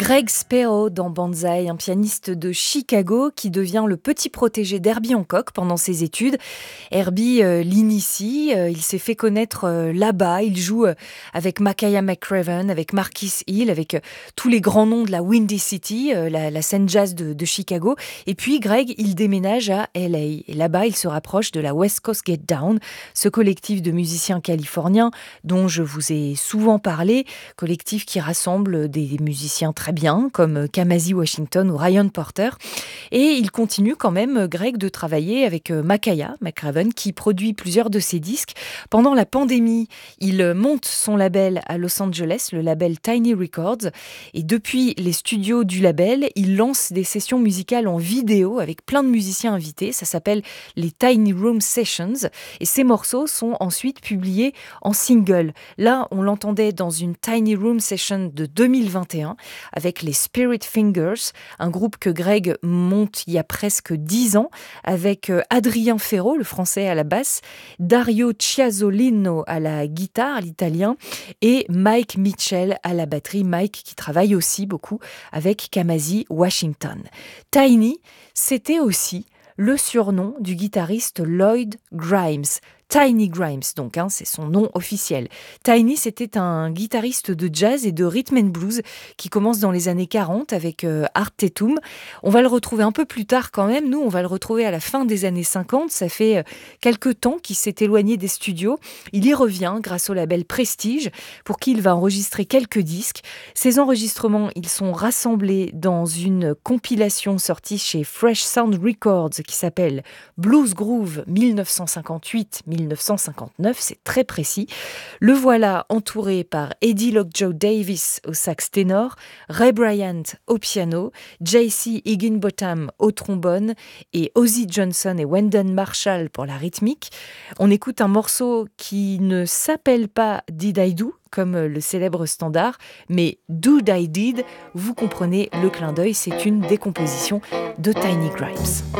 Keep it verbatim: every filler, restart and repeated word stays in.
Greg Sparrow dans Banzai, un pianiste de Chicago qui devient le petit protégé d'Herbie Hancock pendant ses études. Herbie euh, l'initie, euh, il s'est fait connaître euh, là-bas, il joue euh, avec Makaya McCraven, avec Marquis Hill, avec euh, tous les grands noms de la Windy City, euh, la, la scène jazz de, de Chicago. Et puis Greg, il déménage à L A. Et là-bas, il se rapproche de la West Coast Get Down, ce collectif de musiciens californiens dont je vous ai souvent parlé, collectif qui rassemble des musiciens très bien, comme Kamasi Washington ou Ryan Porter. Et il continue quand même, Greg, de travailler avec Makaya McCraven, qui produit plusieurs de ses disques. Pendant la pandémie, il monte son label à Los Angeles, le label Tiny Records. Et depuis les studios du label, il lance des sessions musicales en vidéo avec plein de musiciens invités. Ça s'appelle les Tiny Room Sessions. Et ces morceaux sont ensuite publiés en single. Là, on l'entendait dans une Tiny Room Session de deux mille vingt et un avec les Spirit Fingers, un groupe que Greg monte il y a presque dix ans, avec Adrien Ferro, le français à la basse, Dario Chiasolino à la guitare, l'italien, et Mike Mitchell à la batterie. Mike qui travaille aussi beaucoup avec Kamasi Washington. Tiny, c'était aussi le surnom du guitariste Lloyd Grimes. Tiny Grimes, donc, hein, c'est son nom officiel. Tiny, c'était un guitariste de jazz et de rhythm and blues qui commence dans les années quarante avec euh, Art Tatum. On va le retrouver un peu plus tard quand même. Nous, on va le retrouver à la fin des années cinquante. Ça fait euh, quelques temps qu'il s'est éloigné des studios. Il y revient grâce au label Prestige, pour qui il va enregistrer quelques disques. Ces enregistrements, ils sont rassemblés dans une compilation sortie chez Fresh Sound Records qui s'appelle Blues Groove dix-neuf cent cinquante-huit dix-neuf cent cinquante-neuf, c'est très précis. Le voilà entouré par Eddie Lockjaw Davis au sax ténor, Ray Bryant au piano, J C Higginbotham au trombone et Ozzie Johnson et Wendell Marshall pour la rythmique. On écoute un morceau qui ne s'appelle pas Did I Do, comme le célèbre standard, mais Do I Did, vous comprenez le clin d'œil, c'est une décomposition de Tiny Grimes.